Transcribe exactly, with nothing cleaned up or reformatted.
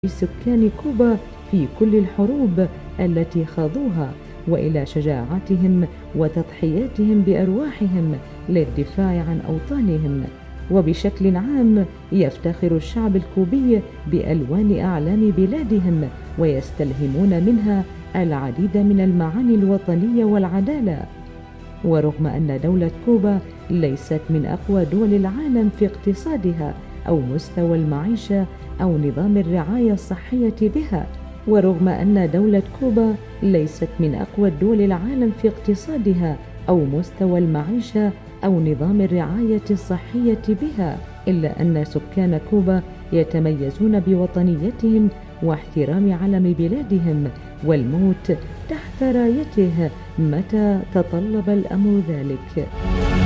سكان كوبا في كل الحروب التي خاضوها، وإلى شجاعتهم وتضحياتهم بأرواحهم للدفاع عن أوطانهم. وبشكل عام يفتخر الشعب الكوبي بألوان أعلام بلادهم، ويستلهمون منها العديد من المعاني الوطنية والعدالة. ورغم أن دولة كوبا ليست من أقوى دول العالم في اقتصادها أو مستوى المعيشة أو نظام الرعاية الصحية بها ورغم أن دولة كوبا ليست من أقوى دول العالم في اقتصادها أو مستوى المعيشة أو نظام الرعاية الصحية بها، إلا أن سكان كوبا يتميزون بوطنيتهم واحترام علم بلادهم والموت تحت رايته متى تطلب الأمر ذلك.